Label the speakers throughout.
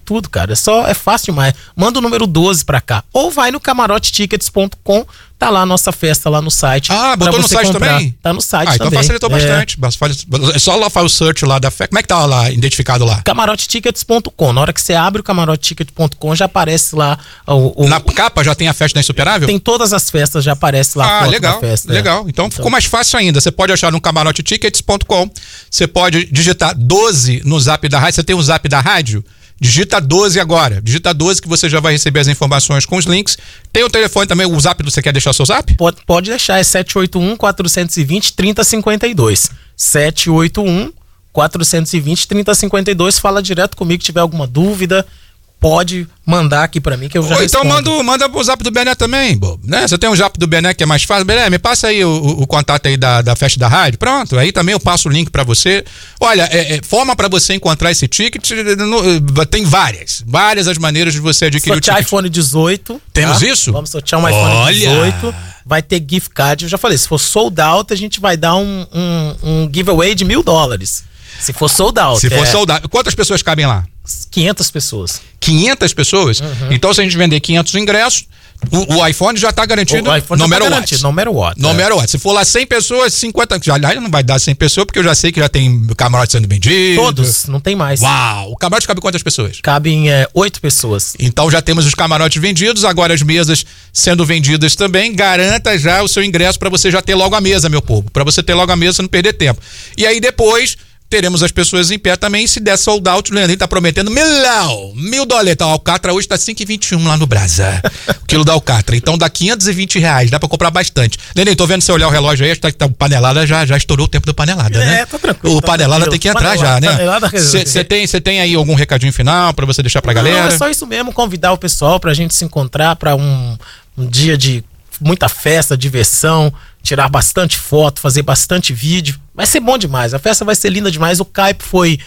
Speaker 1: tudo, cara. É fácil demais. Manda o número 12 pra cá. Ou vai no camarotetickets.com, tá lá a nossa festa lá no site.
Speaker 2: Botou no site comprar. Também?
Speaker 1: Tá no site
Speaker 2: então
Speaker 1: também.
Speaker 2: Facilitou bastante. É só lá faz o search lá da festa. Como é que tá lá, identificado lá?
Speaker 1: camarotetickets.com. Na hora que você abre o camarotetickets.com, já aparece lá
Speaker 2: Na capa já tem a festa da Insuperável?
Speaker 1: Tem todas as festas, já aparece lá a foto
Speaker 2: legal,
Speaker 1: da festa.
Speaker 2: Legal. Então ficou mais fácil ainda. Você pode achar no camarotetickets.com. Você pode digitar 12 no zap da rádio. Você tem o zap da rádio? Digita 12 agora. Digita 12 que você já vai receber as informações com os links. Tem o telefone também, o zap, você quer deixar o seu zap?
Speaker 1: Pode deixar, é 781-420-3052. 781-420-3052. Fala direto comigo, se tiver alguma dúvida, pode mandar aqui pra mim que eu já respondo.
Speaker 2: Então manda o zap do Bené também, bobo, né? Você tem um zap do Bené que é mais fácil. Bené, me passa aí o contato aí da festa da rádio. Pronto, aí também eu passo o link pra você. Olha, forma pra você encontrar esse ticket, tem várias as maneiras de você adquirir o ticket.
Speaker 1: Sortear iPhone 18.
Speaker 2: Temos isso?
Speaker 1: Vamos sortear um iPhone 18. Vai ter gift card, eu já falei, se for sold out, a gente vai dar um giveaway de $1.000. Se for sold out.
Speaker 2: Se for sold out. Quantas pessoas cabem lá?
Speaker 1: 500 pessoas.
Speaker 2: 500 pessoas? Uhum. Então, se a gente vender 500 ingressos, o iPhone já está garantido.
Speaker 1: O iPhone já tá garantido, no matter what.
Speaker 2: No matter what. Se for lá 100 pessoas, 50. Já não vai dar 100 pessoas, porque eu já sei que já tem camarote sendo vendido.
Speaker 1: Todos, não tem mais.
Speaker 2: Uau! O camarote cabe quantas pessoas?
Speaker 1: Cabem 8 pessoas.
Speaker 2: Então já temos os camarotes vendidos, agora as mesas sendo vendidas também. Garanta já o seu ingresso para você já ter logo a mesa, meu povo. Para você ter logo a mesa, você não perder tempo. E aí depois teremos as pessoas em pé também. Se der sold out, o Leandrinho tá prometendo $1.000. Então, a Alcatra hoje tá 5,21 lá no Brasa. O quilo da Alcatra. Então dá R$520. Dá pra comprar bastante. Leandrinho, tô vendo você olhar o relógio aí, tá panelada, já estourou o tempo da panelada, né?
Speaker 1: Tá tranquilo.
Speaker 2: O panelada tem que entrar já, né? Você tem aí algum recadinho final pra você deixar pra galera?
Speaker 1: Não, é só isso mesmo, convidar o pessoal pra gente se encontrar pra um dia de muita festa, diversão, tirar bastante foto, fazer bastante vídeo. Vai ser bom demais, a festa vai ser linda demais. O Caipe foi...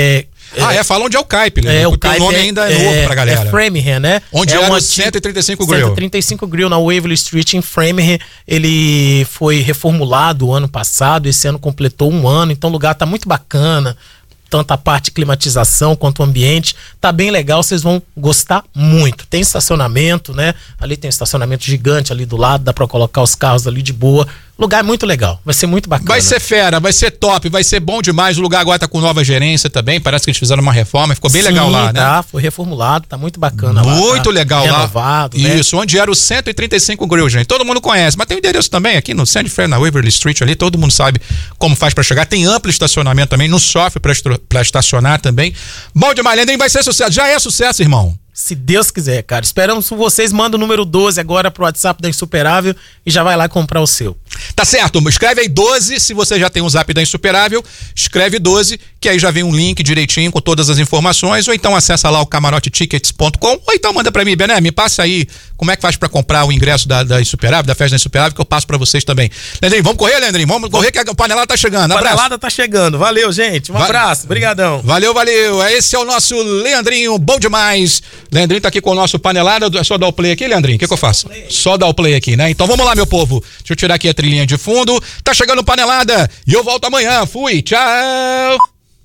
Speaker 2: Fala onde é o Caipe, né? Porque o nome ainda é novo pra galera.
Speaker 1: É Framingham, né?
Speaker 2: Onde é o 135 Grill.
Speaker 1: 135 Grill na Waverly Street, em Framingham. Ele foi reformulado o ano passado, esse ano completou 1 ano, então o lugar tá muito bacana. Tanto a parte de climatização quanto o ambiente, tá bem legal, vocês vão gostar muito. Tem estacionamento, né? Ali tem um estacionamento gigante ali do lado, dá pra colocar os carros ali de boa. Lugar é muito legal, vai ser muito bacana.
Speaker 2: Vai ser fera, vai ser top, vai ser bom demais. O lugar agora tá com nova gerência também, parece que eles fizeram uma reforma, ficou bem legal lá, né?
Speaker 1: Tá, foi reformulado, tá muito bacana lá.
Speaker 2: Muito legal lá.
Speaker 1: Renovado, né?
Speaker 2: Isso, onde era o 135 Grill, gente. Todo mundo conhece, mas tem o endereço também aqui no Sandy Fair, na Waverly Street ali, todo mundo sabe como faz pra chegar. Tem amplo estacionamento também, não sofre pra estacionar também. Bom demais, Leandrinho, vai ser sucesso. Já é sucesso, irmão.
Speaker 1: Se Deus quiser, cara. Esperamos que vocês. Manda o número 12 agora pro WhatsApp da Insuperável e já vai lá comprar o seu.
Speaker 2: Tá certo, escreve aí 12, se você já tem um zap da Insuperável, escreve 12, que aí já vem um link direitinho com todas as informações, ou então acessa lá o camarotetickets.com, ou então manda pra mim, Bené, me passa aí como é que faz pra comprar o ingresso da Insuperável, da festa da Insuperável, que eu passo pra vocês também. Leandrinho, vamos correr, Leandrinho? Vamos correr que a panelada tá chegando.
Speaker 1: A panelada tá chegando. Valeu, gente. Um abraço. Brigadão.
Speaker 2: Valeu. Esse é o nosso Leandrinho, bom demais. Leandrinho tá aqui com o nosso panelada. É só dar o play aqui, Leandrinho? O que eu faço? Só dar o play aqui, né? Então vamos lá, meu povo. Deixa eu tirar aqui a trilhinha de fundo. Tá chegando panelada e eu volto amanhã. Fui, tchau.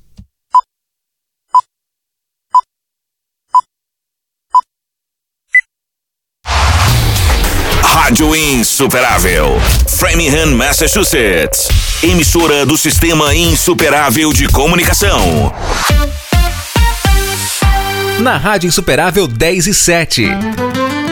Speaker 3: Rádio Insuperável, Framingham, Massachusetts. Emissora do Sistema Insuperável de Comunicação.
Speaker 4: Na Rádio Insuperável 10 e 7.